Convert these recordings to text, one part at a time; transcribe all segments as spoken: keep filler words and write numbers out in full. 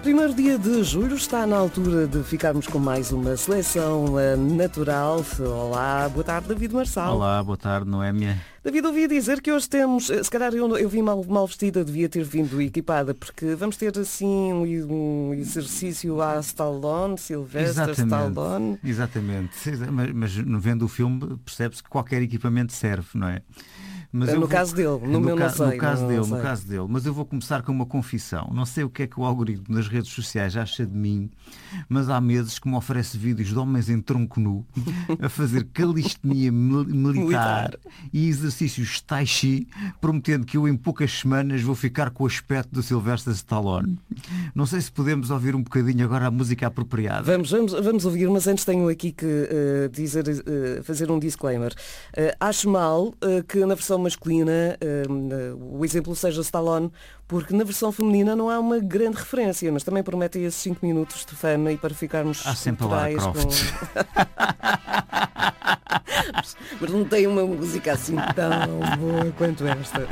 Primeiro dia de julho, está na altura de ficarmos com mais uma seleção uh, natural. Olá, boa tarde, David Marçal. Olá, boa tarde, Noémia. David, ouvi dizer que hoje temos, se calhar eu, eu vim mal, mal vestida, devia ter vindo equipada, porque vamos ter assim um, um exercício à Stallone, Sylvester Stallone. Exatamente, mas, mas vendo o filme percebe-se que qualquer equipamento serve, não é? Mas no vou... caso dele, no, no meu ca... não sei. No caso não, dele, não no sei. caso dele. Mas eu vou começar com uma confissão. Não sei o que é que o algoritmo das redes sociais acha de mim, mas há meses que me oferece vídeos de homens em tronco nu a fazer calistenia mil... militar, militar e exercícios tai chi, prometendo que eu em poucas semanas vou ficar com o aspecto do Sylvester Stallone. Não sei se podemos ouvir um bocadinho agora a música apropriada. Vamos, vamos, vamos ouvir, mas antes tenho aqui que uh, dizer, uh, fazer um disclaimer. Uh, acho mal uh, que na versão masculina uh, o exemplo seja Stallone, porque na versão feminina não há uma grande referência, mas também promete esses cinco minutos de fama e para ficarmos há sempre a Lara Croft. Com... mas não tem uma música assim tão boa quanto esta.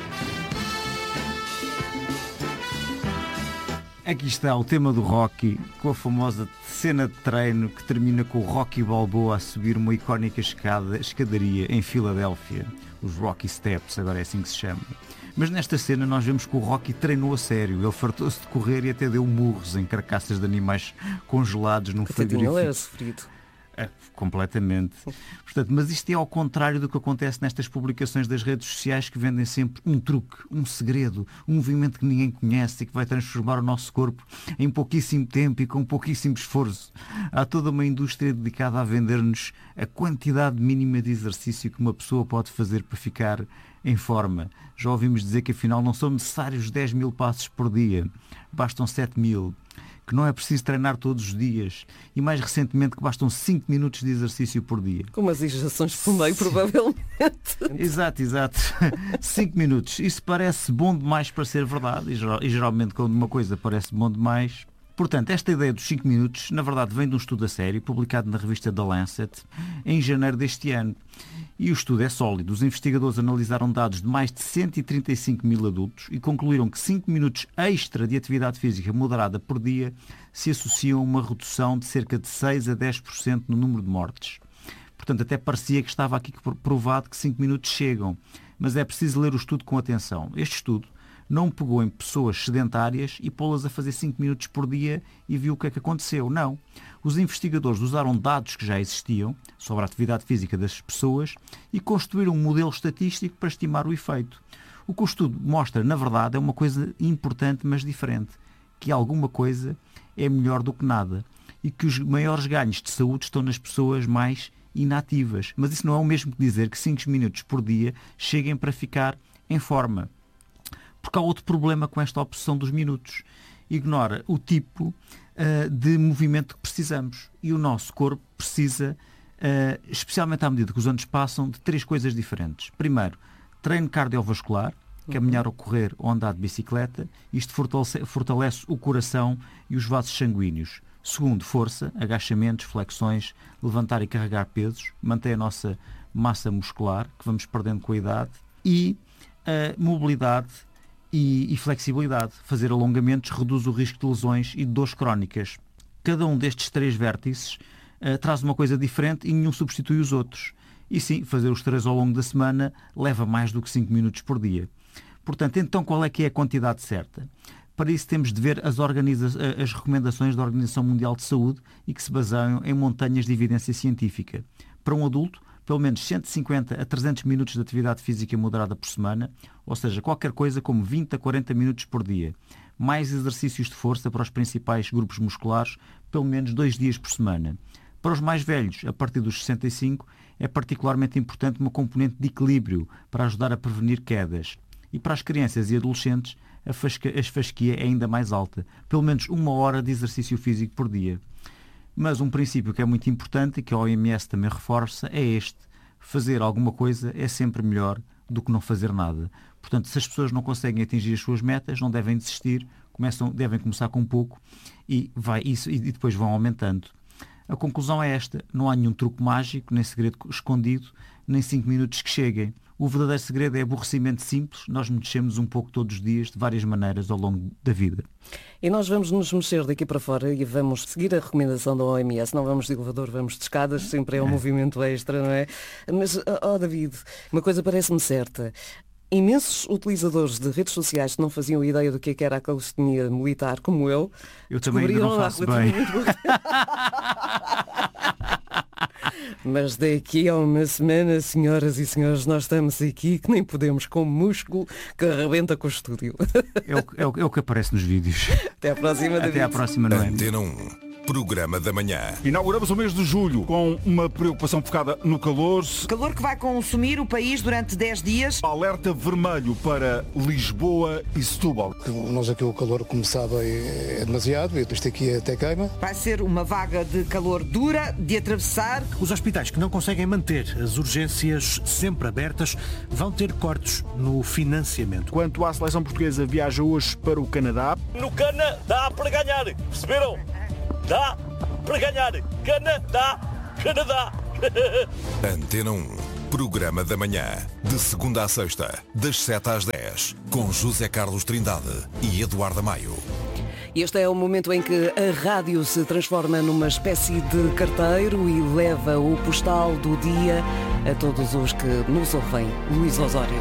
Aqui está o tema do Rocky, com a famosa cena de treino que termina com o Rocky Balboa a subir uma icónica escada, escadaria em Filadélfia. Os Rocky Steps, agora é assim que se chama. Mas nesta cena nós vemos que o Rocky treinou a sério. Ele fartou-se de correr e até deu murros em carcaças de animais congelados num frigorífico. Ele era sofrido. É, completamente. Portanto, mas isto é ao contrário do que acontece nestas publicações das redes sociais que vendem sempre um truque, um segredo, um movimento que ninguém conhece e que vai transformar o nosso corpo em pouquíssimo tempo e com pouquíssimo esforço. Há toda uma indústria dedicada a vender-nos a quantidade mínima de exercício que uma pessoa pode fazer para ficar em forma. Já ouvimos dizer que afinal não são necessários dez mil passos por dia, bastam sete mil. Que não é preciso treinar todos os dias e mais recentemente que bastam cinco minutos de exercício por dia. Com umas injeções por meio, provavelmente. Exato, exato. cinco minutos. Isso parece bom demais para ser verdade e, geral, e geralmente quando uma coisa parece bom demais... Portanto, esta ideia dos cinco minutos, na verdade, vem de um estudo a sério, publicado na revista The Lancet, em janeiro deste ano. E o estudo é sólido. Os investigadores analisaram dados de mais de cento e trinta e cinco mil adultos e concluíram que cinco minutos extra de atividade física moderada por dia se associam a uma redução de cerca de seis a dez por cento no número de mortes. Portanto, até parecia que estava aqui provado que cinco minutos chegam. Mas é preciso ler o estudo com atenção. Este estudo não pegou em pessoas sedentárias e pô-las a fazer cinco minutos por dia e viu o que é que aconteceu. Não. Os investigadores usaram dados que já existiam sobre a atividade física das pessoas e construíram um modelo estatístico para estimar o efeito. O que o estudo mostra, na verdade, é uma coisa importante, mas diferente. Que alguma coisa é melhor do que nada. E que os maiores ganhos de saúde estão nas pessoas mais inativas. Mas isso não é o mesmo que dizer que cinco minutos por dia cheguem para ficar em forma. Porque há outro problema com esta obsessão dos minutos. Ignora o tipo uh, de movimento que precisamos. E o nosso corpo precisa, uh, especialmente à medida que os anos passam, de três coisas diferentes. Primeiro, treino cardiovascular, caminhar ou correr ou andar de bicicleta. Isto fortalece, fortalece o coração e os vasos sanguíneos. Segundo, força, agachamentos, flexões, levantar e carregar pesos. Mantém a nossa massa muscular, que vamos perdendo com a idade. E uh, mobilidade E, e flexibilidade. Fazer alongamentos reduz o risco de lesões e de dores crónicas. Cada um destes três vértices uh, traz uma coisa diferente e nenhum substitui os outros. E sim, fazer os três ao longo da semana leva mais do que cinco minutos por dia. Portanto, então qual é que é a quantidade certa? Para isso temos de ver as, organiza- as recomendações da Organização Mundial de Saúde e que se baseiam em montanhas de evidência científica. Para um adulto, pelo menos cento e cinquenta a trezentos minutos de atividade física moderada por semana, ou seja, qualquer coisa como vinte a quarenta minutos por dia. Mais exercícios de força para os principais grupos musculares, pelo menos dois dias por semana. Para os mais velhos, a partir dos sessenta e cinco, é particularmente importante uma componente de equilíbrio para ajudar a prevenir quedas. E para as crianças e adolescentes, a, fasca, a fasquia é ainda mais alta, pelo menos uma hora de exercício físico por dia. Mas um princípio que é muito importante e que a O M S também reforça é este. Fazer alguma coisa é sempre melhor do que não fazer nada. Portanto, se as pessoas não conseguem atingir as suas metas, não devem desistir, começam, devem começar com pouco e, vai, isso, e depois vão aumentando. A conclusão é esta. Não há nenhum truque mágico, nem segredo escondido, nem cinco minutos que cheguem. O O verdadeiro segredo é aborrecimento simples. Nós mexemos um pouco todos os dias, de várias maneiras, ao longo da vida. E nós vamos nos mexer daqui para fora e vamos seguir a recomendação da O M S. Não vamos de elevador, vamos de escadas, sempre é um é. movimento extra, não é? Mas, oh David, uma coisa parece-me certa. Imensos utilizadores de redes sociais que não faziam ideia do que era a calistenia militar, como eu, eu também ainda não faço bem. Mas daqui a uma semana, senhoras e senhores, nós estamos aqui que nem podemos, com músculo que arrebenta com o estúdio. É o, é o, é o que aparece nos vídeos. Até à próxima, David. Até à próxima, não é? Antena um, programa da manhã. Inauguramos o mês de julho com uma preocupação focada no calor. Calor que vai consumir o país durante dez dias. Alerta vermelho para Lisboa e Setúbal. Nós aqui o calor, como sabem, é demasiado. Isto aqui até queima. Vai ser uma vaga de calor dura de atravessar. Os hospitais que não conseguem manter as urgências sempre abertas vão ter cortes no financiamento. Quanto à seleção portuguesa, viaja hoje para o Canadá. No Cana dá para ganhar, perceberam? Dá para ganhar. Canadá, Canadá. Antena um, programa da manhã. De segunda a sexta, das sete às dez. Com José Carlos Trindade e Eduardo Maio. Este é o momento em que a rádio se transforma numa espécie de carteiro e leva o postal do dia a todos os que nos ouvem. Luís Osório.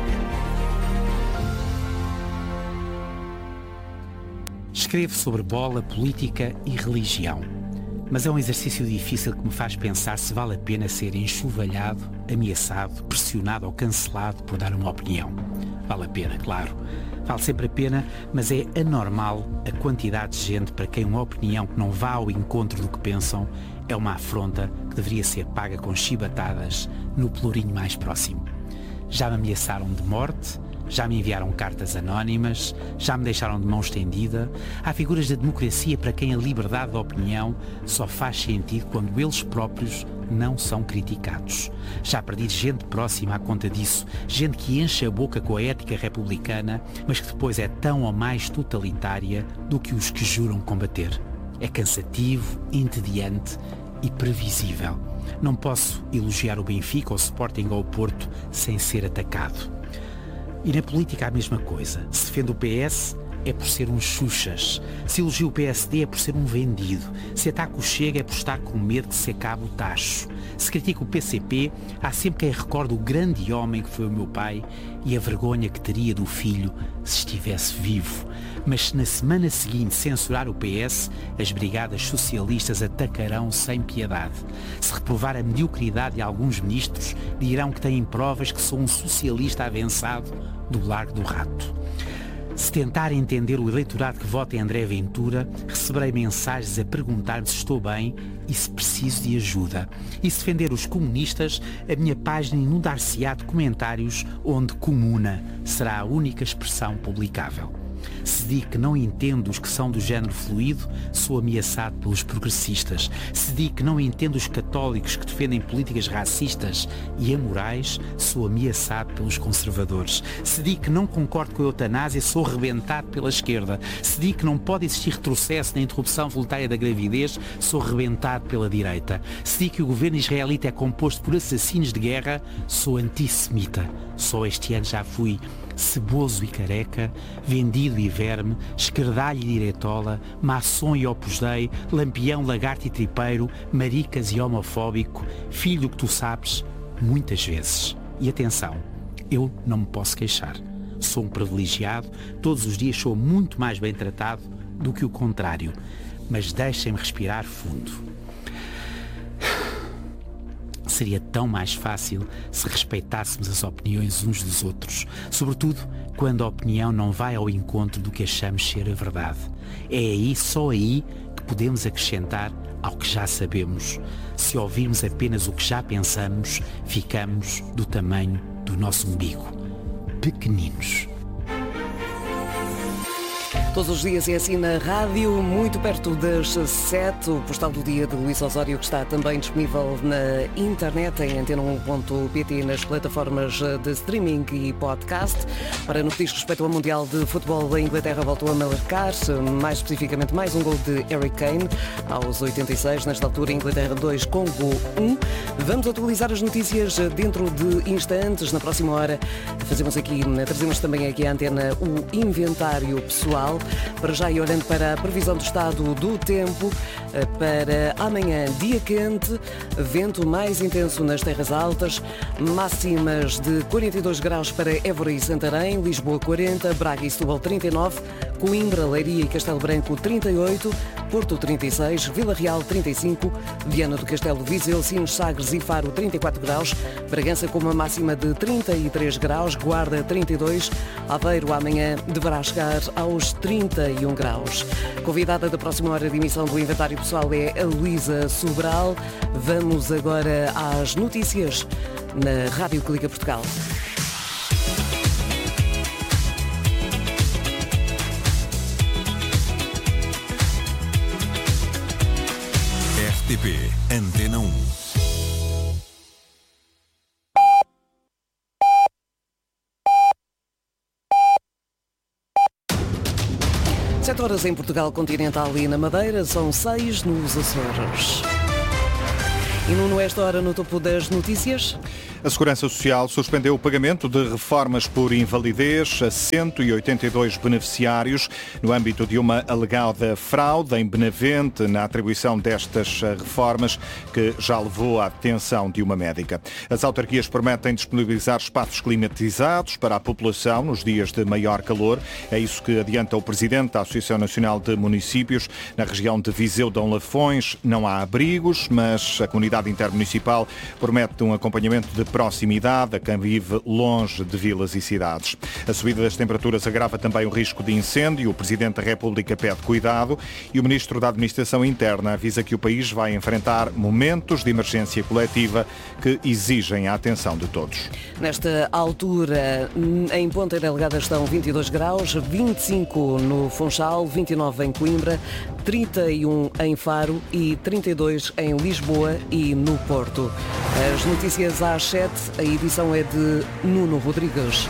Escrevo sobre bola, política e religião, mas é um exercício difícil que me faz pensar se vale a pena ser enxovalhado, ameaçado, pressionado ou cancelado por dar uma opinião. Vale a pena, claro. Vale sempre a pena, mas é anormal a quantidade de gente para quem uma opinião que não vá ao encontro do que pensam é uma afronta que deveria ser paga com chibatadas no pelourinho mais próximo. Já me ameaçaram de morte, já me enviaram cartas anónimas, já me deixaram de mão estendida. Há figuras da democracia para quem a liberdade de opinião só faz sentido quando eles próprios não são criticados. Já perdi gente próxima à conta disso, gente que enche a boca com a ética republicana, mas que depois é tão ou mais totalitária do que os que juram combater. É cansativo, entediante e previsível. Não posso elogiar o Benfica, o Sporting ou o Porto sem ser atacado. E na política a mesma coisa. Se defende o P S é por ser um xuxas. Se elogia o P S D é por ser um vendido. Se ataca o Chega é por estar com medo de ser cabo tacho. Se critica o P C P, há sempre quem recorde o grande homem que foi o meu pai e a vergonha que teria do filho se estivesse vivo. Mas se na semana seguinte censurar o P S, as brigadas socialistas atacarão sem piedade. Se reprovar a mediocridade de alguns ministros, dirão que têm provas que sou um socialista avançado do Largo do Rato. Se tentar entender o eleitorado que vota em André Ventura, receberei mensagens a perguntar-me se estou bem e se preciso de ajuda. E se defender os comunistas, a minha página inundar-se-á de comentários onde comuna será a única expressão publicável. Se digo que não entendo os que são do género fluido, sou ameaçado pelos progressistas. Se digo que não entendo os católicos que defendem políticas racistas e amorais, sou ameaçado pelos conservadores. Se digo que não concordo com a eutanásia, sou rebentado pela esquerda. Se digo que não pode existir retrocesso na interrupção voluntária da gravidez, sou rebentado pela direita. Se digo que o governo israelita é composto por assassinos de guerra, sou antissemita. Só este ano já fui ceboso e careca, vendido e verme, esquerdalho e diretola, maçom e opus dei, lampião, lagarto e tripeiro, maricas e homofóbico, filho do que tu sabes, muitas vezes. E atenção, eu não me posso queixar. Sou um privilegiado, todos os dias sou muito mais bem tratado do que o contrário. Mas deixem-me respirar fundo. Seria tão mais fácil se respeitássemos as opiniões uns dos outros, sobretudo quando a opinião não vai ao encontro do que achamos ser a verdade. É aí, só aí, que podemos acrescentar ao que já sabemos. Se ouvirmos apenas o que já pensamos, ficamos do tamanho do nosso umbigo. Pequeninos. Todos os dias é assim na rádio, muito perto das sete, o postal do dia de Luís Osório, que está também disponível na internet, em antena um ponto pt, nas plataformas de streaming e podcast. Para no que diz respeito ao Mundial de Futebol, a Inglaterra voltou a marcar, mais especificamente mais um gol de Harry Kane, aos oitenta e seis, nesta altura Inglaterra dois, Congo um. Vamos atualizar as notícias dentro de instantes, na próxima hora fazemos aqui, trazemos também aqui à antena o inventário pessoal. Para já, e olhando para a previsão do estado do tempo, para amanhã, dia quente, vento mais intenso nas terras altas, máximas de quarenta e dois graus para Évora e Santarém, Lisboa quarenta, Braga e Setúbal trinta e nove, Coimbra, Leiria e Castelo Branco trinta e oito, Porto trinta e seis, Vila Real trinta e cinco, Viana do Castelo, Viseu, Sines, Sagres e Faro trinta e quatro graus, Bragança com uma máxima de trinta e três graus, Guarda trinta e dois, Aveiro amanhã deverá chegar aos trinta e um graus. Convidada da próxima hora de emissão do Inventário Pessoal é a Luísa Sobral. Vamos agora às notícias na Rádio Clica Portugal. R T P Antena um. sete horas em Portugal Continental e na Madeira, são seis nos Açores. E Nuno, esta hora no topo das notícias. A Segurança Social suspendeu o pagamento de reformas por invalidez a cento e oitenta e dois beneficiários no âmbito de uma alegada fraude em Benavente na atribuição destas reformas, que já levou à detenção de uma médica. As autarquias prometem disponibilizar espaços climatizados para a população nos dias de maior calor. É isso que adianta o Presidente da Associação Nacional de Municípios. Na região de Viseu Dão Lafões não há abrigos, mas a comunidade intermunicipal promete um acompanhamento de proximidade a quem vive longe de vilas e cidades. A subida das temperaturas agrava também o risco de incêndio. O Presidente da República pede cuidado e o Ministro da Administração Interna avisa que o país vai enfrentar momentos de emergência coletiva que exigem a atenção de todos. Nesta altura, em Ponta Delgada estão vinte e dois graus, vinte e cinco no Funchal, vinte e nove em Coimbra, trinta e um em Faro e trinta e dois em Lisboa e no Porto. As notícias às sete, a edição é de Nuno Rodrigues.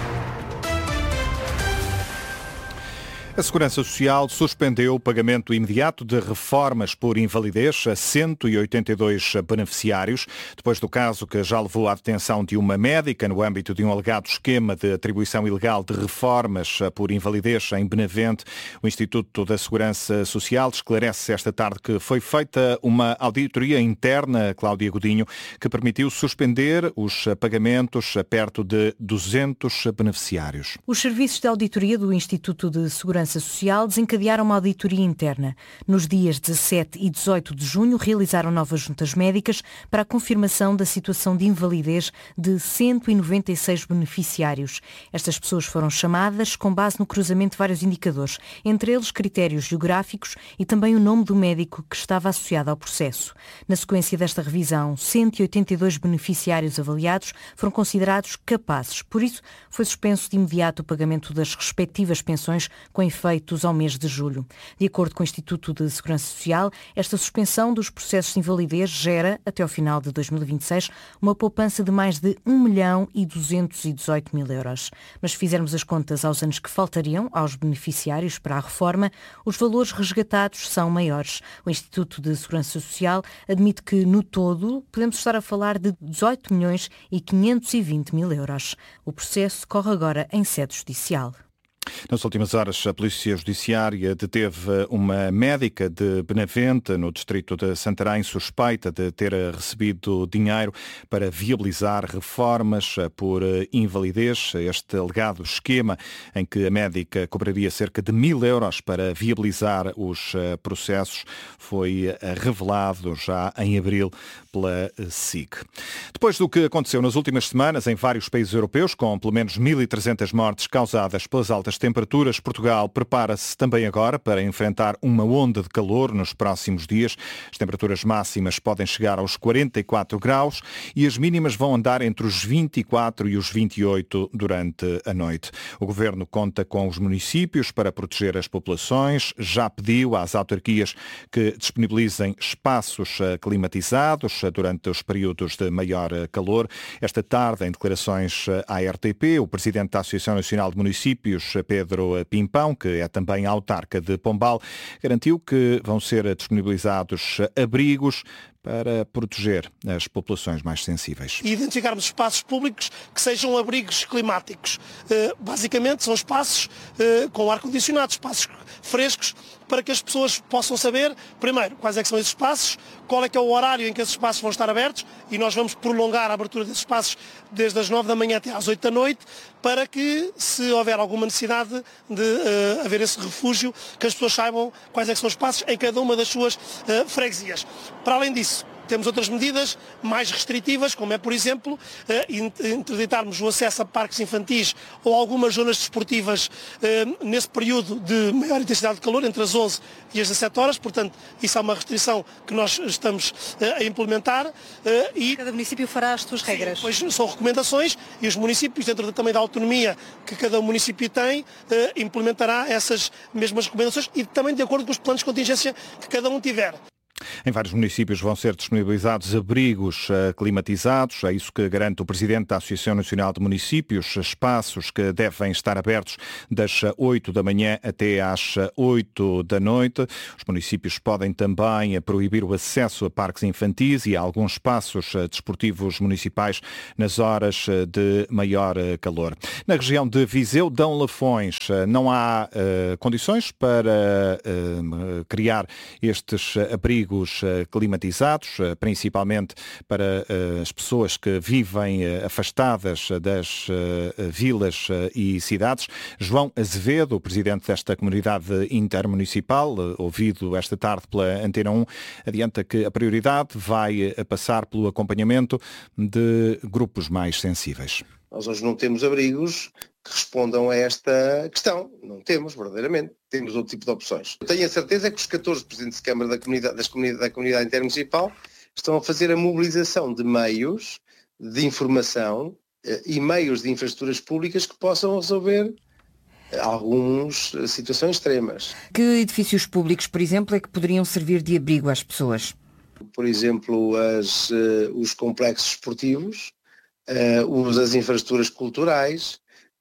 A Segurança Social suspendeu o pagamento imediato de reformas por invalidez a cento e oitenta e dois beneficiários, depois do caso que já levou à detenção de uma médica no âmbito de um alegado esquema de atribuição ilegal de reformas por invalidez em Benavente. O Instituto da Segurança Social esclarece esta tarde que foi feita uma auditoria interna, Cláudia Godinho, que permitiu suspender os pagamentos a perto de duzentos beneficiários. Os serviços de auditoria do Instituto de Segurança Social desencadearam uma auditoria interna. Nos dias dezassete e dezoito de junho realizaram novas juntas médicas para a confirmação da situação de invalidez de cento e noventa e seis beneficiários. Estas pessoas foram chamadas com base no cruzamento de vários indicadores, entre eles critérios geográficos e também o nome do médico que estava associado ao processo. Na sequência desta revisão, cento e oitenta e dois beneficiários avaliados foram considerados capazes. Por isso, foi suspenso de imediato o pagamento das respectivas pensões com efeitos ao mês de julho. De acordo com o Instituto de Segurança Social, esta suspensão dos processos de invalidez gera, até ao final de dois mil e vinte e seis, uma poupança de mais de um milhão e duzentos e dezoito mil euros. Mas se fizermos as contas aos anos que faltariam aos beneficiários para a reforma, os valores resgatados são maiores. O Instituto de Segurança Social admite que, no todo, podemos estar a falar de dezoito milhões e quinhentos e vinte mil euros. O processo corre agora em sede judicial. Nas últimas horas, a Polícia Judiciária deteve uma médica de Benavente, no distrito de Santarém, suspeita de ter recebido dinheiro para viabilizar reformas por invalidez. Este alegado esquema em que a médica cobraria cerca de mil euros para viabilizar os processos foi revelado já em abril pela S I C. Depois do que aconteceu nas últimas semanas em vários países europeus, com pelo menos mil e trezentas mortes causadas pelas altas elevadas temperaturas, Portugal prepara-se também agora para enfrentar uma onda de calor nos próximos dias. As temperaturas máximas podem chegar aos quarenta e quatro graus e as mínimas vão andar entre os vinte e quatro e os vinte e oito durante a noite. O Governo conta com os municípios para proteger as populações. Já pediu às autarquias que disponibilizem espaços climatizados durante os períodos de maior calor. Esta tarde, em declarações à R T P, o Presidente da Associação Nacional de Municípios, Pedro Pimpão, que é também autarca de Pombal, garantiu que vão ser disponibilizados abrigos para proteger as populações mais sensíveis. E identificarmos espaços públicos que sejam abrigos climáticos. Uh, basicamente são espaços uh, com ar-condicionado, espaços frescos, para que as pessoas possam saber, primeiro, quais é que são esses espaços, qual é que é o horário em que esses espaços vão estar abertos, e nós vamos prolongar a abertura desses espaços desde as nove da manhã até às oito da noite, para que, se houver alguma necessidade de uh, haver esse refúgio, que as pessoas saibam quais é que são os espaços em cada uma das suas uh, freguesias. Para além disso, temos outras medidas mais restritivas, como é, por exemplo, interditarmos o acesso a parques infantis ou algumas zonas desportivas nesse período de maior intensidade de calor, entre as onze e as dezassete horas. Portanto, isso é uma restrição que nós estamos a implementar. E cada município fará as suas regras. Sim, pois são recomendações e os municípios, dentro também da autonomia que cada município tem, implementará essas mesmas recomendações e também de acordo com os planos de contingência que cada um tiver. Em vários municípios vão ser disponibilizados abrigos uh, climatizados. É isso que garante o Presidente da Associação Nacional de Municípios. Espaços que devem estar abertos das oito da manhã até às oito da noite. Os municípios podem também proibir o acesso a parques infantis e a alguns espaços uh, desportivos municipais nas horas uh, de maior uh, calor. Na região de Viseu, Dão Lafões, uh, não há uh, condições para uh, criar estes abrigos climatizados, principalmente para as pessoas que vivem afastadas das vilas e cidades. João Azevedo, o presidente desta comunidade intermunicipal, ouvido esta tarde pela Antena um, adianta que a prioridade vai passar pelo acompanhamento de grupos mais sensíveis. Nós hoje não temos abrigos que respondam a esta questão. Não temos, verdadeiramente. Temos outro tipo de opções. Eu tenho a certeza que os catorze presidentes de Câmara da comunidade, das comunidade, da comunidade intermunicipal estão a fazer a mobilização de meios de informação eh, e meios de infraestruturas públicas que possam resolver algumas situações extremas. Que edifícios públicos, por exemplo, é que poderiam servir de abrigo às pessoas? Por exemplo, as, uh, os complexos esportivos, uh, as infraestruturas culturais,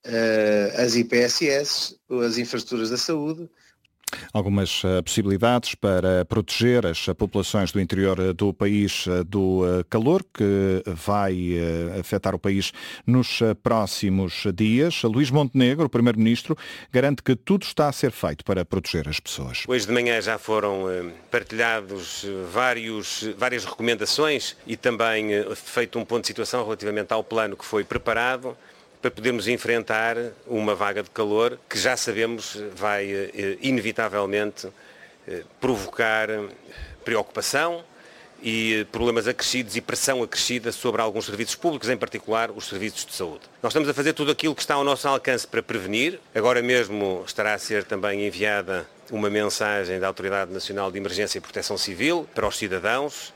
uh, as I P S S, as infraestruturas da saúde. Algumas uh, possibilidades para proteger as populações do interior do país uh, do uh, calor que vai uh, afetar o país nos uh, próximos dias. Luís Montenegro, o Primeiro-Ministro, garante que tudo está a ser feito para proteger as pessoas. Hoje de manhã já foram uh, partilhados vários, várias recomendações e também uh, feito um ponto de situação relativamente ao plano que foi preparado para podermos enfrentar uma vaga de calor que já sabemos vai inevitavelmente provocar preocupação e problemas acrescidos e pressão acrescida sobre alguns serviços públicos, em particular os serviços de saúde. Nós estamos a fazer tudo aquilo que está ao nosso alcance para prevenir. Agora mesmo estará a ser também enviada uma mensagem da Autoridade Nacional de Emergência e Proteção Civil para os cidadãos.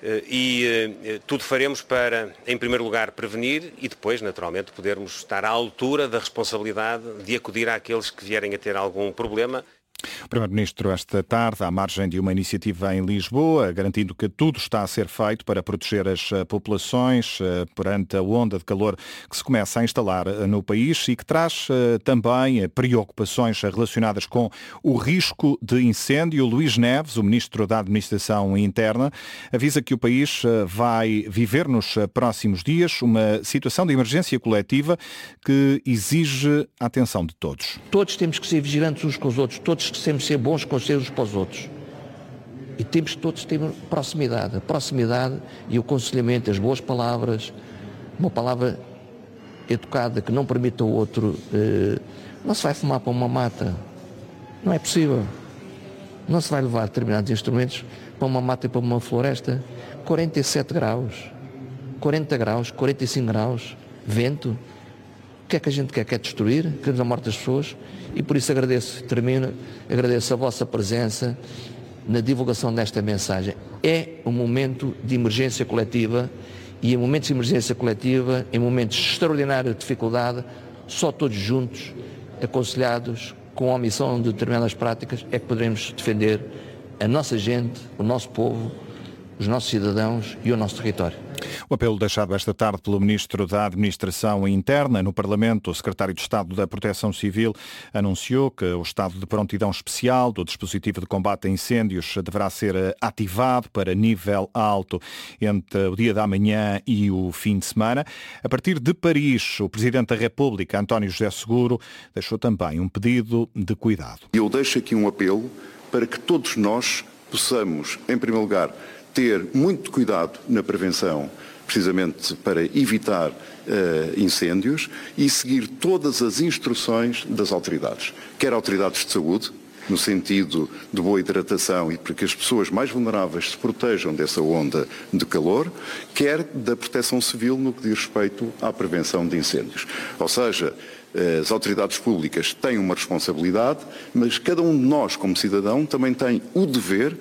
E uh, tudo faremos para, em primeiro lugar, prevenir e depois, naturalmente, podermos estar à altura da responsabilidade de acudir àqueles que vierem a ter algum problema. O Primeiro-Ministro esta tarde, à margem de uma iniciativa em Lisboa, garantindo que tudo está a ser feito para proteger as populações perante a onda de calor que se começa a instalar no país e que traz também preocupações relacionadas com o risco de incêndio. Luís Neves, o Ministro da Administração Interna, avisa que o país vai viver nos próximos dias uma situação de emergência coletiva que exige a atenção de todos. Todos temos que ser vigilantes uns com os outros, todos que temos que ser bons conselhos para os outros. E temos todos ter proximidade. A proximidade e o aconselhamento, as boas palavras, uma palavra educada que não permita ao outro. Eh, não se vai fumar para uma mata. Não é possível. Não se vai levar determinados instrumentos para uma mata e para uma floresta. quarenta e sete graus, quarenta graus, quarenta e cinco graus, vento. que é que a gente quer? Quer destruir? Queremos a morte das pessoas? E por isso agradeço, termino, agradeço a vossa presença na divulgação desta mensagem. É um momento de emergência coletiva e em momentos de emergência coletiva, em momentos de extraordinária dificuldade, só todos juntos, aconselhados, com a omissão de determinadas práticas, é que poderemos defender a nossa gente, o nosso povo, os nossos cidadãos e o nosso território. O apelo deixado esta tarde pelo Ministro da Administração Interna no Parlamento, o Secretário de Estado da Proteção Civil, anunciou que o estado de prontidão especial do dispositivo de combate a incêndios deverá ser ativado para nível alto entre o dia da manhã e o fim de semana. A partir de Paris, o Presidente da República, António José Seguro, deixou também um pedido de cuidado. Eu deixo aqui um apelo para que todos nós possamos, em primeiro lugar, ter muito cuidado na prevenção, precisamente para evitar uh, incêndios e seguir todas as instruções das autoridades, quer autoridades de saúde, no sentido de boa hidratação e para que as pessoas mais vulneráveis se protejam dessa onda de calor, quer da proteção civil no que diz respeito à prevenção de incêndios. Ou seja, as autoridades públicas têm uma responsabilidade, mas cada um de nós, como cidadão, também tem o dever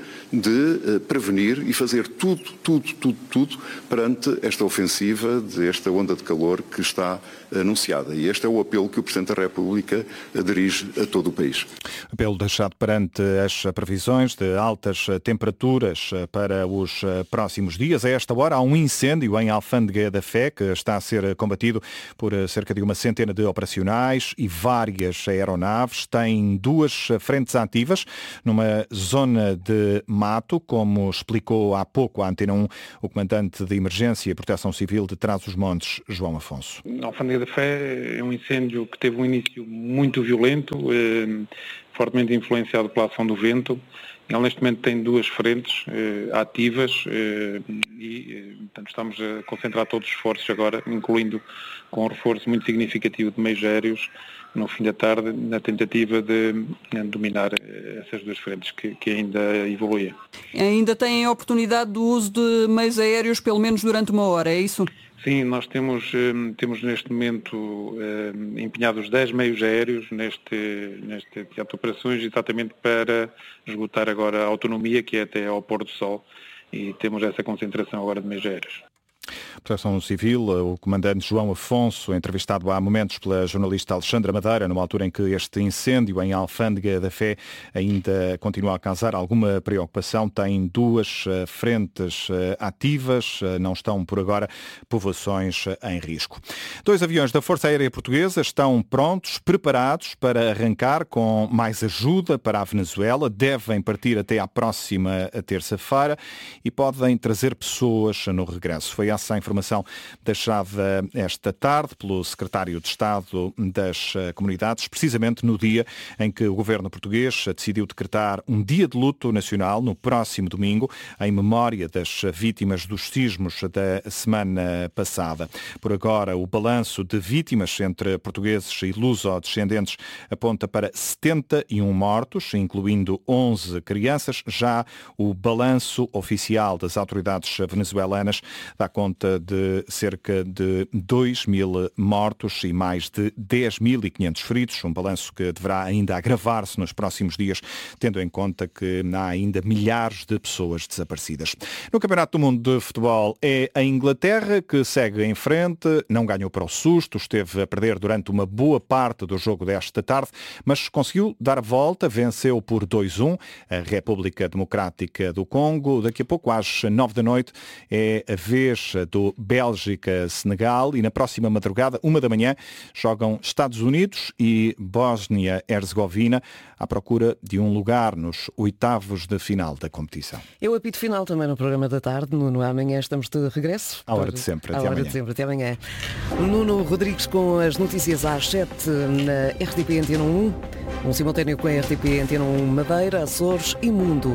de prevenir e fazer tudo, tudo, tudo, tudo perante esta ofensiva, desta onda de calor que está anunciada. E este é o apelo que o Presidente da República dirige a todo o país. Apelo deixado perante as previsões de altas temperaturas para os próximos dias. A esta hora há um incêndio em Alfândega da Fé que está a ser combatido por cerca de uma centena de operacionais e várias aeronaves. Tem duas frentes ativas numa zona de mato, como explicou há pouco à Antena um o comandante de Emergência e Proteção Civil de Trás-os-Montes, João Afonso. A Alfândega da Fé é um incêndio que teve um início muito violento, eh, fortemente influenciado pela ação do vento. Ele neste momento tem duas frentes eh, ativas eh, e eh, portanto, estamos a concentrar todos os esforços agora, incluindo com um reforço muito significativo de meios aéreos no fim da tarde, na tentativa de eh, dominar essas duas frentes que, que ainda evoluem. Ainda têm a oportunidade do uso de meios aéreos pelo menos durante uma hora, é isso? Sim, nós temos, temos neste momento empenhados dez meios aéreos neste, neste teatro de operações, exatamente para esgotar agora a autonomia, que é até ao pôr do sol, e temos essa concentração agora de meios aéreos. Proteção Civil, o comandante João Afonso, entrevistado há momentos pela jornalista Alexandra Madeira, numa altura em que este incêndio em Alfândega da Fé ainda continua a causar alguma preocupação. Tem duas frentes ativas, não estão por agora povoações em risco. Dois aviões da Força Aérea Portuguesa estão prontos, preparados para arrancar com mais ajuda para a Venezuela. Devem partir até à próxima terça-feira e podem trazer pessoas no regresso. Foi essa a informação deixada esta tarde pelo Secretário de Estado das Comunidades, precisamente no dia em que o governo português decidiu decretar um dia de luto nacional no próximo domingo, em memória das vítimas dos sismos da semana passada. Por agora, o balanço de vítimas entre portugueses e luso-descendentes aponta para setenta e um mortos, incluindo onze crianças. Já o balanço oficial das autoridades venezuelanas dá conta de cerca de dois mil mortos e mais de dez mil e quinhentos feridos, um balanço que deverá ainda agravar-se nos próximos dias, tendo em conta que há ainda milhares de pessoas desaparecidas. No Campeonato do Mundo de Futebol é a Inglaterra que segue em frente, não ganhou para o susto, esteve a perder durante uma boa parte do jogo desta tarde, mas conseguiu dar a volta, venceu por dois a um a República Democrática do Congo. Daqui a pouco, às nove da noite, é a vez do Bélgica-Senegal e na próxima madrugada, uma da manhã, jogam Estados Unidos e Bósnia-Herzegovina à procura de um lugar nos oitavos de final da competição. Eu apito final também no programa da tarde. Nuno, amanhã estamos de regresso. À hora de sempre, até amanhã. À hora de sempre, até amanhã. Nuno Rodrigues com as notícias às sete na R T P Antena um, um simultâneo com a R T P Antena um Madeira, Açores e Mundo.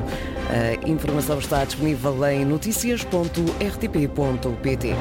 A informação está disponível em notícias ponto r t p ponto p t.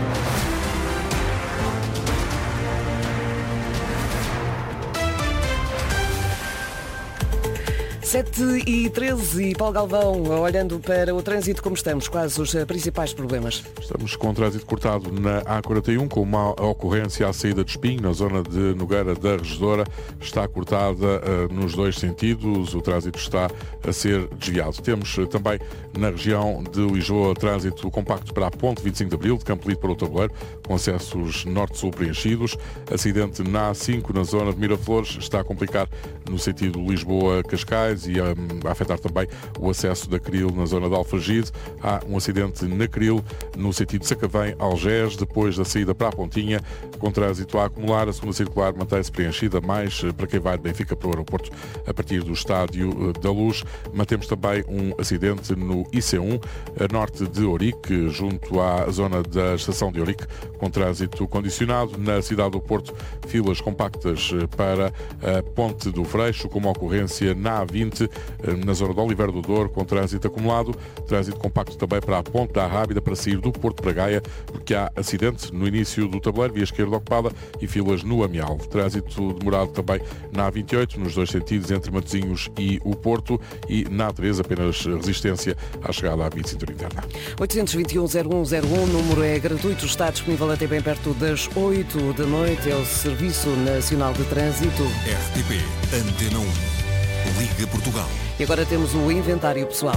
sete e treze e Paulo Galvão, olhando para o trânsito, como estamos? Quais os principais problemas? Estamos com o trânsito cortado na A quarenta e um, com uma ocorrência à saída de Espinho, na zona de Nogueira da Regedora. Está cortada uh, nos dois sentidos, o trânsito está a ser desviado. Temos uh, também na região de Lisboa trânsito compacto para a Ponte vinte e cinco de Abril, de Campo Lido para o Tabuleiro, com acessos norte-sul preenchidos. Acidente na A cinco, na zona de Miraflores, está a complicar no sentido Lisboa-Cascais e um, a afetar também o acesso da Cril na zona de Alfragide. Há um acidente na Cril, no sentido Sacavém-Algés, depois da saída para a Pontinha, com trânsito a acumular. A segunda circular mantém-se preenchida, mais para quem vai de Benfica para o aeroporto a partir do Estádio da Luz. Mantemos também um acidente no I C um, a norte de Ourique, junto à zona da estação de Ourique, com trânsito condicionado. Na cidade do Porto, filas compactas para a Ponte do Freixo, com uma ocorrência na A vinte, na zona de Oliveira do Douro, com trânsito acumulado. Trânsito compacto também para a Ponte da Rábida, para sair do Porto para Gaia, porque há acidente no início do tabuleiro, via esquerda ocupada, e filas no Amial. Trânsito demorado também na A vinte e oito, nos dois sentidos, entre Matosinhos e o Porto, e na A três apenas resistência à chegada à via de cintura interna. oitocentos e vinte e um, zero um zero um, o número é gratuito, está disponível até bem perto das oito da noite, é o Serviço Nacional de Trânsito. R T P Antena um, Liga Portugal. E agora temos o inventário pessoal.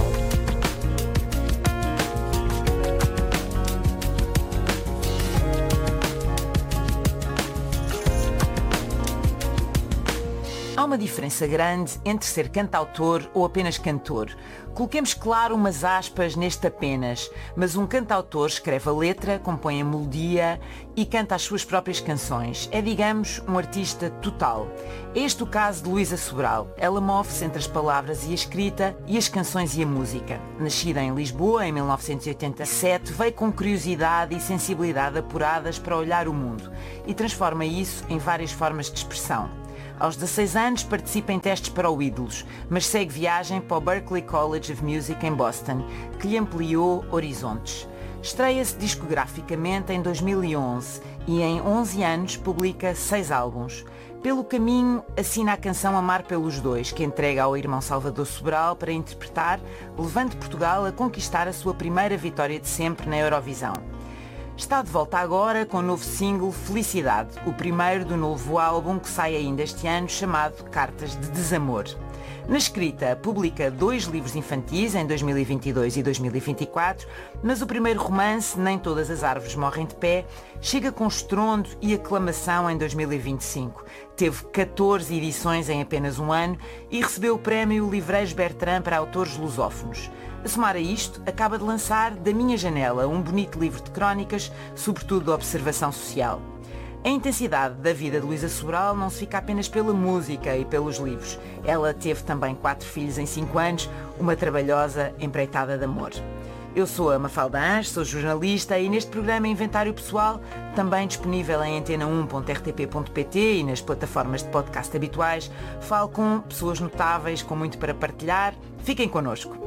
Há uma diferença grande entre ser cantautor ou apenas cantor. Coloquemos claro umas aspas neste apenas, mas um cantautor escreve a letra, compõe a melodia e canta as suas próprias canções. É, digamos, um artista total. É este o caso de Luísa Sobral. Ela move-se entre as palavras e a escrita e as canções e a música. Nascida em Lisboa em mil novecentos e oitenta e sete, veio com curiosidade e sensibilidade apuradas para olhar o mundo e transforma isso em várias formas de expressão. Aos dezasseis anos participa em testes para o Ídolos, mas segue viagem para o Berklee College of Music em Boston, que lhe ampliou horizontes. Estreia-se discograficamente em dois mil e onze e em onze anos publica seis álbuns. Pelo caminho assina a canção Amar pelos Dois, que entrega ao irmão Salvador Sobral para interpretar, levando Portugal a conquistar a sua primeira vitória de sempre na Eurovisão. Está de volta agora com o novo single Felicidade, o primeiro do novo álbum que sai ainda este ano, chamado Cartas de Desamor. Na escrita, publica dois livros infantis em dois mil e vinte e dois e dois mil e vinte e quatro, mas o primeiro romance, Nem Todas as Árvores Morrem de Pé, chega com estrondo e aclamação em dois mil e vinte e cinco. Teve catorze edições em apenas um ano e recebeu o prémio Livreiros Bertrand para autores lusófonos. A somar a isto, acaba de lançar Da Minha Janela, um bonito livro de crónicas, sobretudo de observação social. A intensidade da vida de Luísa Sobral não se fica apenas pela música e pelos livros. Ela teve também quatro filhos em cinco anos, uma trabalhosa empreitada de amor. Eu sou a Mafalda Anjos, sou jornalista e neste programa Inventário Pessoal, também disponível em antena um ponto r t p ponto p t e nas plataformas de podcast habituais, falo com pessoas notáveis com muito para partilhar. Fiquem connosco.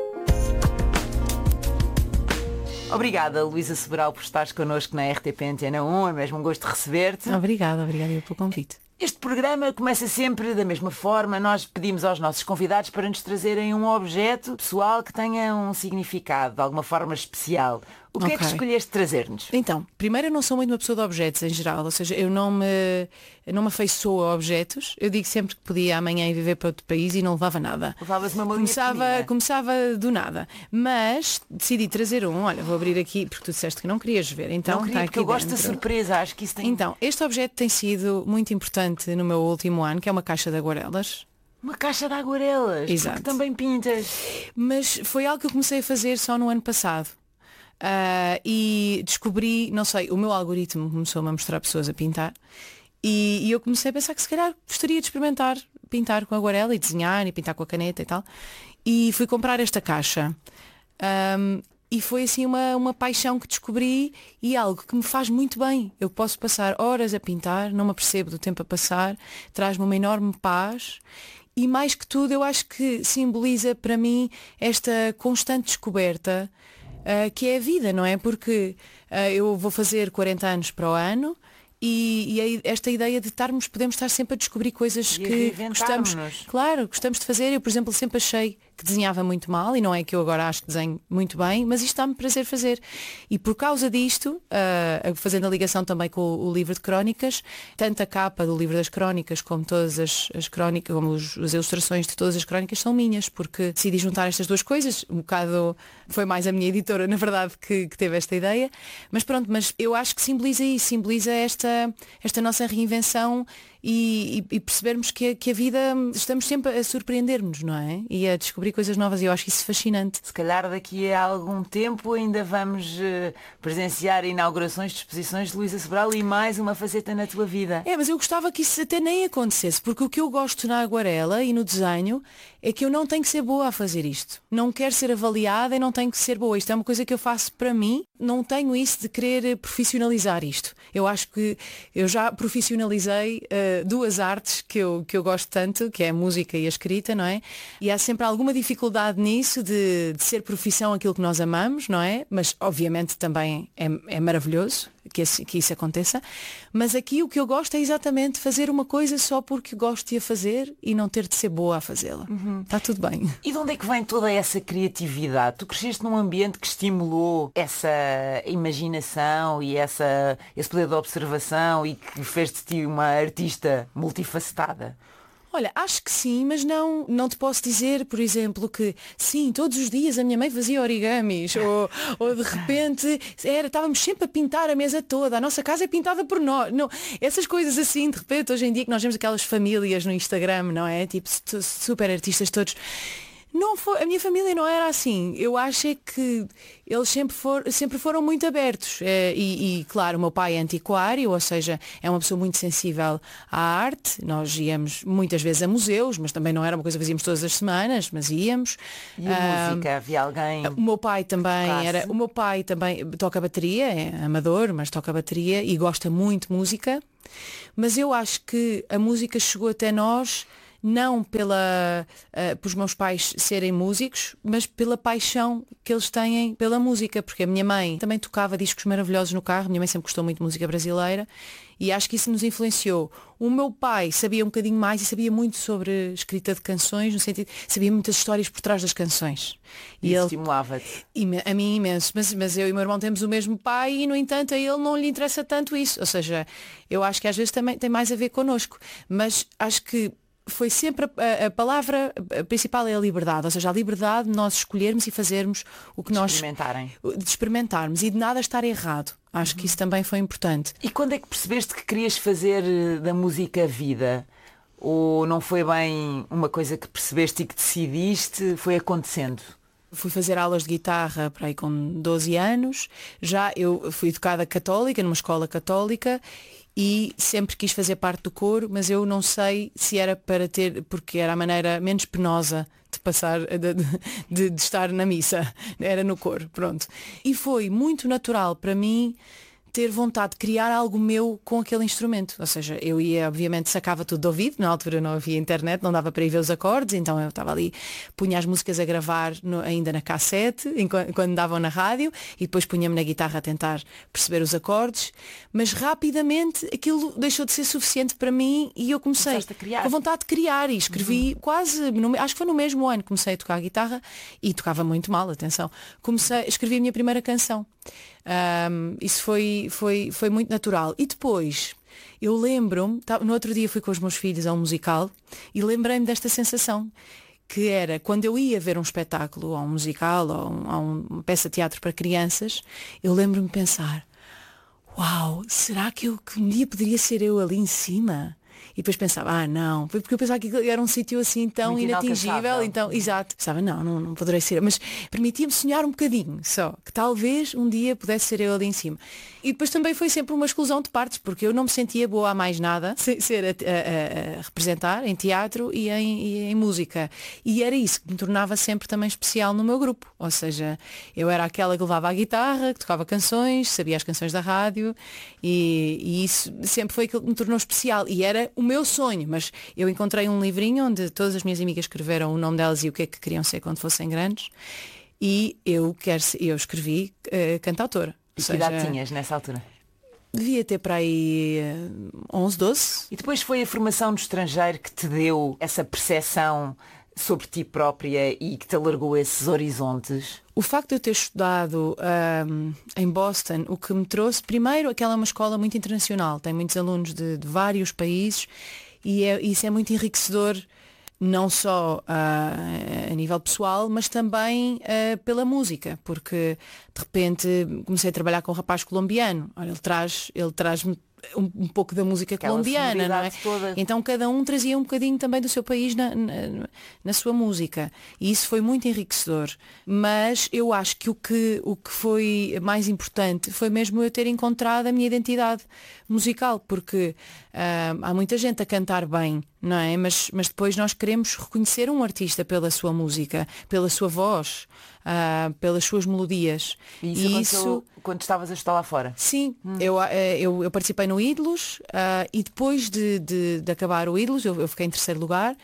Obrigada, Luísa Sobral, por estares connosco na R T P Antena um. É mesmo um gosto de receber-te. Obrigada, obrigada pelo convite. Este programa começa sempre da mesma forma. Nós pedimos aos nossos convidados para nos trazerem um objeto pessoal que tenha um significado, de alguma forma especial. O que okay. é que escolheste trazer-nos? Então, primeiro eu não sou muito uma pessoa de objetos em geral, ou seja, eu não me, eu não me afeiçoo a objetos. Eu digo sempre que podia amanhã ir viver para outro país e não levava nada. Levavas uma malinha começava, começava do nada. Mas decidi trazer um, olha, vou abrir aqui, porque tu disseste que não querias ver. Então, não queria, está porque aqui eu gosto dentro. da surpresa, acho que isso tem... Então, este objeto tem sido muito importante no meu último ano, que é uma caixa de aguarelas. Uma caixa de aguarelas, exato. Porque também pintas. Mas foi algo que eu comecei a fazer só no ano passado. Uh, e descobri, não sei, o meu algoritmo começou-me a mostrar pessoas a pintar e, e eu comecei a pensar que se calhar gostaria de experimentar pintar com aguarela e desenhar e pintar com a caneta e tal, e fui comprar esta caixa um, e foi assim uma, uma paixão que descobri e algo que me faz muito bem. Eu posso passar horas a pintar, não me apercebo do tempo a passar, traz-me uma enorme paz. E mais que tudo eu acho que simboliza para mim esta constante descoberta Uh, que é a vida, não é? Porque uh, eu vou fazer quarenta anos para o ano e, e esta ideia de estarmos, podemos estar sempre a descobrir coisas e que gostamos, claro, gostamos de fazer. Eu, por exemplo, sempre achei que desenhava muito mal, e não é que eu agora acho que desenho muito bem, mas isto dá-me prazer fazer. E por causa disto, uh, fazendo a ligação também com o, o livro de crónicas, tanto a capa do livro das crónicas como todas as, as crónicas, como os, as ilustrações de todas as crónicas são minhas, porque decidi juntar estas duas coisas. Um bocado foi mais a minha editora, na verdade, que, que teve esta ideia, mas pronto, mas eu acho que simboliza isso, simboliza esta, esta nossa reinvenção. E, e, e percebermos que a, que a vida, estamos sempre a surpreender-nos, não é? E a descobrir coisas novas, e eu acho isso fascinante. Se calhar daqui a algum tempo ainda vamos uh, presenciar inaugurações de exposições de Luísa Sobral e mais uma faceta na tua vida. É, mas eu gostava que isso até nem acontecesse, porque o que eu gosto na aguarela e no desenho é que eu não tenho que ser boa a fazer isto. Não quero ser avaliada e não tenho que ser boa. Isto é uma coisa que eu faço para mim. Não tenho isso de querer profissionalizar isto. Eu acho que eu já profissionalizei uh, duas artes que eu, que eu gosto tanto, que é a música e a escrita, não é? E há sempre alguma dificuldade nisso de, de ser profissão aquilo que nós amamos, não é? Mas obviamente também é, é maravilhoso que, esse, que isso aconteça. Mas aqui o que eu gosto é exatamente fazer uma coisa só porque gosto de a fazer e não ter de ser boa a fazê-la. Uhum. Está tudo bem. E de onde é que vem toda essa criatividade? Tu cresceste num ambiente que estimulou essa imaginação e essa, esse poder de observação e que fez de ti uma artista multifacetada? Olha, acho que sim, mas não, não te posso dizer, por exemplo, que sim, todos os dias a minha mãe fazia origamis, ou, ou de repente era, estávamos sempre a pintar a mesa toda, a nossa casa é pintada por nós. Não, essas coisas assim, de repente, hoje em dia que nós vemos aquelas famílias no Instagram, não é? Tipo, super artistas todos. Não foi, a minha família não era assim. Eu acho é que eles sempre, for, sempre foram muito abertos. É, e, e, claro, o meu pai é antiquário, ou seja, é uma pessoa muito sensível à arte. Nós íamos muitas vezes a museus, mas também não era uma coisa que fazíamos todas as semanas, mas íamos. E a ah, música? Havia alguém? O meu pai também era. O meu pai também toca bateria, é amador, mas toca bateria e gosta muito de música. Mas eu acho que a música chegou até nós não pela, uh, pelos meus pais serem músicos, mas pela paixão que eles têm pela música, porque a minha mãe também tocava discos maravilhosos no carro, a minha mãe sempre gostou muito de música brasileira e acho que isso nos influenciou. O meu pai sabia um bocadinho mais e sabia muito sobre escrita de canções, no sentido, sabia muitas histórias por trás das canções. E, e ele estimulava-te? A mim imenso, mas, mas eu e o meu irmão temos o mesmo pai e, no entanto, a ele não lhe interessa tanto isso. Ou seja, eu acho que às vezes também tem mais a ver connosco, mas acho que foi sempre a, a palavra principal é a liberdade, ou seja, a liberdade de nós escolhermos e fazermos o que de nós experimentarem. de experimentarmos e de nada estar errado. Acho uhum. que isso também foi importante. E quando é que percebeste que querias fazer da música vida? Ou não foi bem uma coisa que percebeste e que decidiste, foi acontecendo? Fui fazer aulas de guitarra para aí com doze anos. Já eu fui educada católica, numa escola católica, e sempre quis fazer parte do coro, mas eu não sei se era para ter, porque era a maneira menos penosa de passar, de, de, de estar na missa, era no coro, pronto. E foi muito natural para mim ter vontade de criar algo meu com aquele instrumento. Ou seja, eu ia, obviamente, sacava tudo de ouvido, na altura não havia internet, não dava para ir ver os acordes, então eu estava ali, punha as músicas a gravar no, ainda na cassete, enquanto, quando davam na rádio, e depois punha-me na guitarra a tentar perceber os acordes, mas rapidamente aquilo deixou de ser suficiente para mim e eu comecei com vontade de criar e escrevi uhum. quase, no, acho que foi no mesmo ano que comecei a tocar a guitarra e tocava muito mal, atenção, comecei, escrevi a minha primeira canção. Um, isso foi, foi, foi muito natural. E depois, eu lembro-me, no outro dia fui com os meus filhos a um musical e lembrei-me desta sensação, que era quando eu ia ver um espetáculo, ou um musical, ou um, ou uma peça de teatro para crianças, eu lembro-me de pensar, uau, será que, eu, que um dia poderia ser eu ali em cima? E depois pensava, ah não, foi porque eu pensava que era um sítio assim tão muito inatingível, então, exato, pensava, não, não, não poderei ser, mas permitia-me sonhar um bocadinho só, que talvez um dia pudesse ser eu ali em cima. E depois também foi sempre uma exclusão de partes, porque eu não me sentia boa a mais nada, sem ser a, a, a representar em teatro e em, e em música. E era isso que me tornava sempre também especial no meu grupo, ou seja, eu era aquela que levava a guitarra, que tocava canções, sabia as canções da rádio, e, e isso sempre foi aquilo que me tornou especial, e era o meu sonho, mas eu encontrei um livrinho onde todas as minhas amigas escreveram o nome delas e o que é que queriam ser quando fossem grandes, e eu, quero, eu escrevi uh, cantautora. E que idade tinhas nessa altura? Devia ter para aí onze, doze. E depois foi a formação no estrangeiro que te deu essa percepção sobre ti própria e que te alargou esses horizontes? O facto de eu ter estudado um, em Boston, o que me trouxe, primeiro, aquela é uma escola muito internacional, tem muitos alunos de, de vários países e é, isso é muito enriquecedor, não só uh, a nível pessoal, mas também uh, pela música, porque de repente comecei a trabalhar com um rapaz colombiano. Olha, ele traz, ele traz-me um, um pouco da música aquela colombiana, não é? Toda. Então cada um trazia um bocadinho também do seu país na, na, na sua música. E isso foi muito enriquecedor. Mas eu acho que o que, o que foi mais importante foi mesmo eu ter encontrado a minha identidade musical, porque uh, há muita gente a cantar bem, não é? Mas, mas depois nós queremos reconhecer um artista pela sua música, pela sua voz, uh, pelas suas melodias. E isso, e isso quando estavas a estar lá fora? Sim, hum. eu, eu, eu participei no Ídolos uh, e depois de, de, de acabar o Ídolos, eu, eu fiquei em terceiro lugar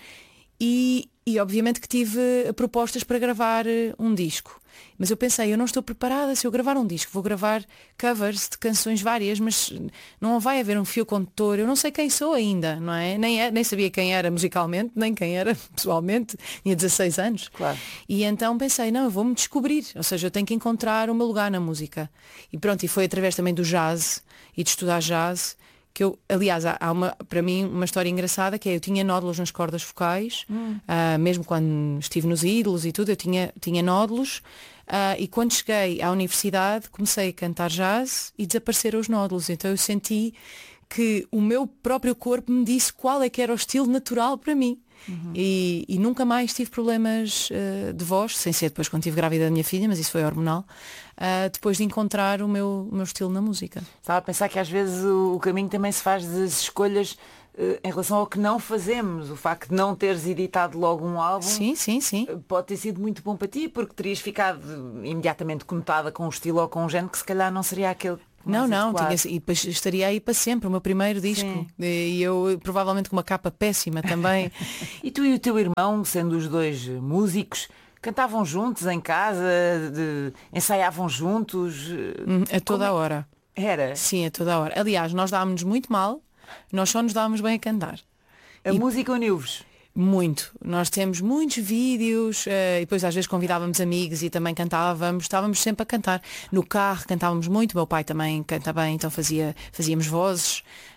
e, e obviamente que tive propostas para gravar um disco. Mas eu pensei, eu não estou preparada, se eu gravar um disco, vou gravar covers de canções várias, mas não vai haver um fio condutor, eu não sei quem sou ainda, não é? Nem, é, nem sabia quem era musicalmente, nem quem era pessoalmente, tinha dezasseis anos. Claro. E então pensei, não, eu vou-me descobrir, ou seja, eu tenho que encontrar o meu lugar na música. E pronto, e foi através também do jazz e de estudar jazz, que eu, aliás, há uma, para mim, uma história engraçada, que é, eu tinha nódulos nas cordas vocais, hum. uh, mesmo quando estive nos Ídolos e tudo, eu tinha, tinha nódulos, uh, e quando cheguei à universidade, comecei a cantar jazz e desapareceram os nódulos, então eu senti que o meu próprio corpo me disse qual é que era o estilo natural para mim. Uhum. E, e nunca mais tive problemas uh, de voz, sem ser depois quando estive grávida da minha filha, mas isso foi hormonal, uh, depois de encontrar o meu, o meu estilo na música. Estava a pensar que às vezes o, o caminho também se faz das escolhas uh, em relação ao que não fazemos. O facto de não teres editado logo um álbum, sim, sim, sim. pode ter sido muito bom para ti, porque terias ficado imediatamente conotada com um estilo ou com um género que se calhar não seria aquele. Não, não, tinha, e depois estaria aí para sempre, o meu primeiro disco. Sim. E eu provavelmente com uma capa péssima também. E tu e o teu irmão, sendo os dois músicos, cantavam juntos em casa, de, ensaiavam juntos? A toda a hora. Era? Sim, a toda a hora. Aliás, nós dávamos muito mal, nós só nos dávamos bem a cantar. A e... música uniu-vos? Muito. Nós temos muitos vídeos, uh, e depois às vezes convidávamos amigos e também cantávamos, estávamos sempre a cantar. No carro cantávamos muito, meu pai também canta bem, então fazia, fazíamos vozes.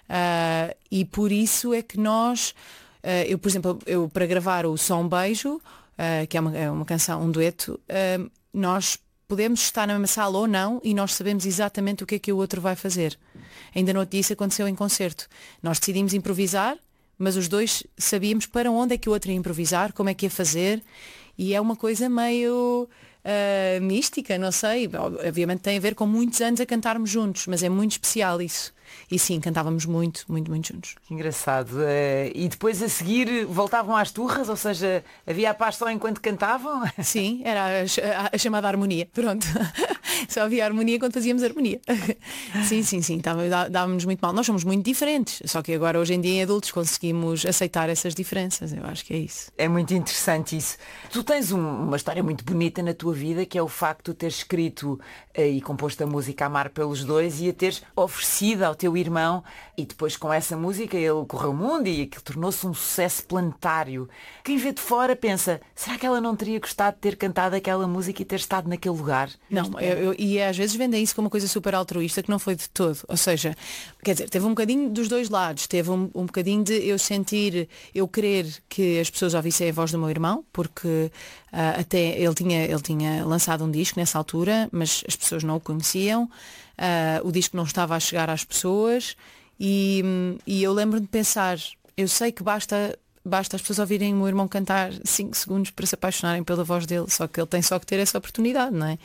Uh, e por isso é que nós, uh, eu por exemplo, eu para gravar o Só um Beijo, uh, que é uma, é uma canção, um dueto, uh, nós podemos estar na mesma sala ou não e nós sabemos exatamente o que é que o outro vai fazer. Ainda no outro dia isso aconteceu em concerto. Nós decidimos improvisar, mas os dois sabíamos para onde é que o outro ia improvisar, como é que ia fazer, e é uma coisa meio uh, mística, não sei, obviamente tem a ver com muitos anos a cantarmos juntos, mas é muito especial isso. E sim, cantávamos muito, muito, muito juntos. Engraçado. Uh, e depois a seguir voltavam às turras, ou seja, havia a paz só enquanto cantavam? Sim, era a, a, a chamada harmonia, pronto. Só havia harmonia quando fazíamos harmonia. Sim, sim, sim, dávamos muito mal. Nós somos muito diferentes, só que agora hoje em dia em adultos conseguimos aceitar essas diferenças, eu acho que é isso. É muito interessante isso. Tu tens um, uma história muito bonita na tua vida, que é o facto de teres escrito uh, e composto a música Amar pelos Dois e a teres oferecido ao teu irmão, e depois com essa música ele correu o mundo e aquilo tornou-se um sucesso planetário. Quem vê de fora pensa, será que ela não teria gostado de ter cantado aquela música e ter estado naquele lugar? Não, eu, eu, e às vezes vendem isso como uma coisa super altruísta, que não foi de todo. Ou seja, quer dizer, teve um bocadinho dos dois lados. Teve um, um bocadinho de eu sentir, eu querer que as pessoas ouvissem a voz do meu irmão, porque uh, até ele tinha, ele tinha lançado um disco nessa altura, mas as pessoas não o conheciam. Uh, o disco não estava a chegar às pessoas e, e eu lembro-me de pensar, eu sei que basta, basta as pessoas ouvirem o meu irmão cantar cinco segundos para se apaixonarem pela voz dele, só que ele tem só que ter essa oportunidade, não é?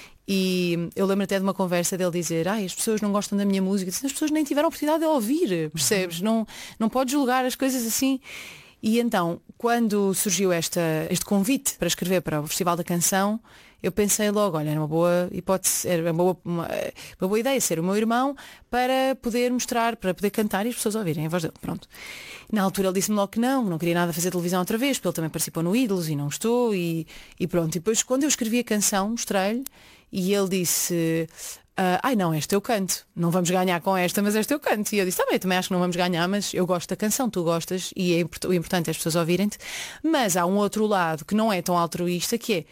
E eu lembro até de uma conversa dele dizer, ai, as pessoas não gostam da minha música, as pessoas nem tiveram a oportunidade de ouvir, percebes? Não, não podes julgar as coisas assim. E então, quando surgiu esta, este convite para escrever para o Festival da Canção, eu pensei logo, olha, era uma boa hipótese, era uma boa, uma, uma boa ideia ser o meu irmão para poder mostrar, para poder cantar e as pessoas ouvirem a voz dele. Pronto. Na altura ele disse-me logo que não, não queria nada fazer televisão outra vez, porque ele também participou no Ídolos e não gostou, e, e pronto. E depois, quando eu escrevi a canção, mostrei-lhe, e ele disse, Uh, ai não, esta eu canto, não vamos ganhar com esta, mas esta eu canto. E eu disse, tá bem, eu também acho que não vamos ganhar, mas eu gosto da canção, tu gostas, e é import- o importante é as pessoas ouvirem-te. Mas há um outro lado que não é tão altruísta, que é,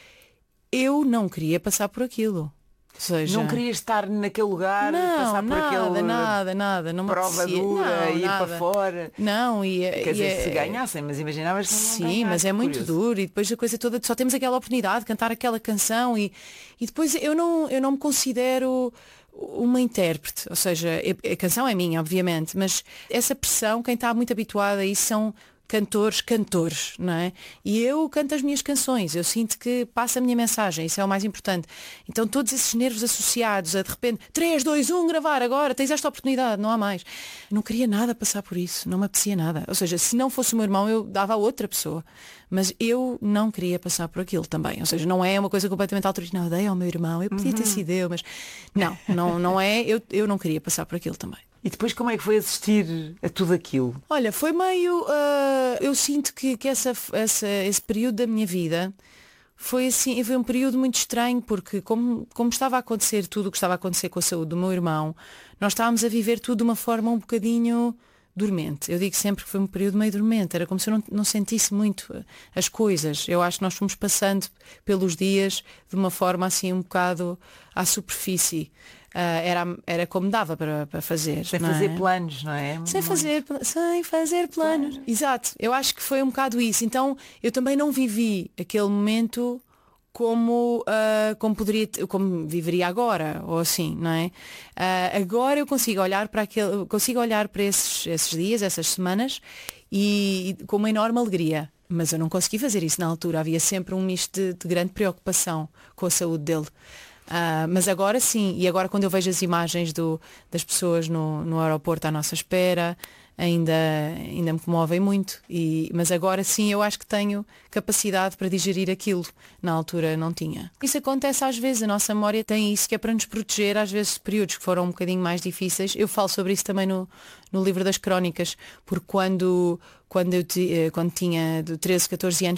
eu não queria passar por aquilo. Ou seja, não querias estar naquele lugar, não, passar por nada, aquele nada, nada, não me prova apetecia. dura, não, ir nada. para fora. Não, e Quer e dizer, é, se ganhassem, mas imaginavas que não sim, ganhar, mas é muito curioso. duro, e depois a coisa toda, só temos aquela oportunidade de cantar aquela canção, e, e depois eu não, eu não me considero uma intérprete, ou seja, a canção é minha, obviamente, mas essa pressão, quem está muito habituado a isso são cantores, cantores, não é? E eu canto as minhas canções, eu sinto que passa a minha mensagem, isso é o mais importante. Então todos esses nervos associados a de repente, três, dois, um, gravar agora, tens esta oportunidade, não há mais. Não queria nada passar por isso, não me apetecia nada. Ou seja, se não fosse o meu irmão, eu dava a outra pessoa. Mas eu não queria passar por aquilo também. Ou seja, não é uma coisa completamente altruísta. Não, dei ao meu irmão, eu podia ter Uhum. sido eu, mas não, não, não é, eu, eu não queria passar por aquilo também. E depois como é que foi assistir a tudo aquilo? Olha, foi meio. Uh, eu sinto que, que essa, essa, esse período da minha vida foi assim, foi um período muito estranho, porque como, como estava a acontecer tudo o que estava a acontecer com a saúde do meu irmão, nós estávamos a viver tudo de uma forma um bocadinho dormente. Eu digo sempre que foi um período meio dormente, era como se eu não, não sentisse muito as coisas. Eu acho que nós fomos passando pelos dias de uma forma assim um bocado à superfície. Uh, era, era como dava para, para fazer. Sem não fazer é? planos, não é? Sem Muito. fazer, sem fazer planos. Claro. Exato, eu acho que foi um bocado isso. Então eu também não vivi aquele momento como, uh, como poderia, como viveria agora, ou assim, não é? Uh, agora eu consigo olhar para aquele, consigo olhar para esses, esses dias, essas semanas, e, e com uma enorme alegria. Mas eu não consegui fazer isso na altura. Havia sempre um misto de, de grande preocupação com a saúde dele. Uh, mas agora sim, e agora quando eu vejo as imagens do, das pessoas no, no aeroporto à nossa espera, ainda, ainda me comovem muito. E, mas agora sim eu acho que tenho capacidade para digerir aquilo. Na altura não tinha. Isso acontece às vezes, a nossa memória tem isso, que é para nos proteger, às vezes períodos que foram um bocadinho mais difíceis. Eu falo sobre isso também no, no livro das crónicas, porque quando, quando eu quando tinha de treze, catorze anos